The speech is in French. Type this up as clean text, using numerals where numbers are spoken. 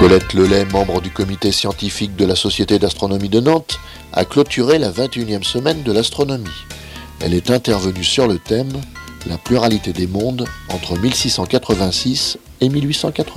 Colette Lelay, membre du comité scientifique de la Société d'astronomie de Nantes, a clôturé la 21e semaine de l'astronomie. Elle est intervenue sur le thème « La pluralité des mondes entre 1686 et 1880 ».